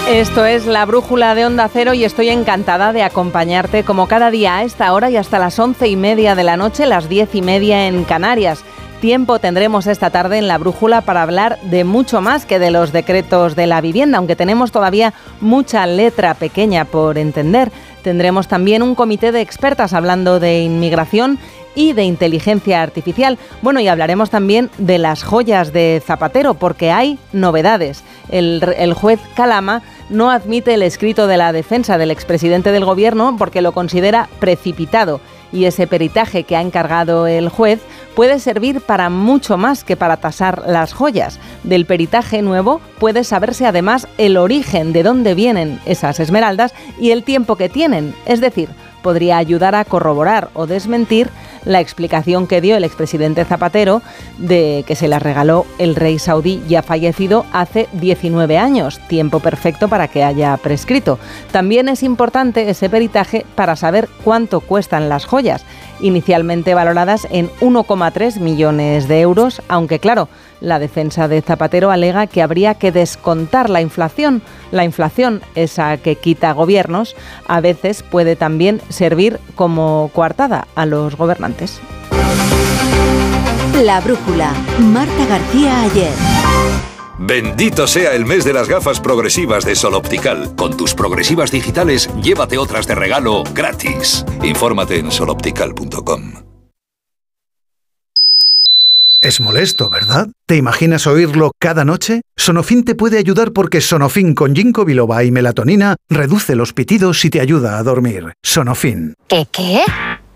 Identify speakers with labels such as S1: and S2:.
S1: Esto es La Brújula de Onda Cero y estoy encantada de acompañarte como cada día a esta hora y hasta las 11:30 de la noche, las 10:30 en Canarias. Tiempo tendremos esta tarde en La Brújula para hablar de mucho más que de los decretos de la vivienda, aunque tenemos todavía mucha letra pequeña por entender. Tendremos también un comité de expertas hablando de inmigración y de inteligencia artificial. Bueno, y hablaremos también de las joyas de Zapatero, porque hay novedades. El juez Calama no admite el escrito de la defensa del expresidente del gobierno porque lo considera precipitado. Y ese peritaje que ha encargado el juez puede servir para mucho más que para tasar las joyas. Del peritaje nuevo puede saberse además el origen de dónde vienen esas esmeraldas y el tiempo que tienen. Es decir, podría ayudar a corroborar o desmentir la explicación que dio el expresidente Zapatero de que se las regaló el rey saudí ya fallecido hace 19 años, tiempo perfecto para que haya prescrito. También es importante ese peritaje para saber cuánto cuestan las joyas, inicialmente valoradas en 1,3 millones de euros, aunque claro, la defensa de Zapatero alega que habría que descontar la inflación. La inflación, esa que quita gobiernos, a veces puede también servir como coartada a los gobernantes.
S2: La Brújula, Marta García Ayer.
S3: Bendito sea el mes de las gafas progresivas de Sol Optical. Con tus progresivas digitales, llévate otras de regalo gratis. Infórmate en soloptical.com.
S4: Es molesto, ¿verdad? ¿Te imaginas oírlo cada noche? Sonofin te puede ayudar porque Sonofin con ginkgo biloba y melatonina reduce los pitidos y te ayuda a dormir. Sonofin.
S5: ¿Qué?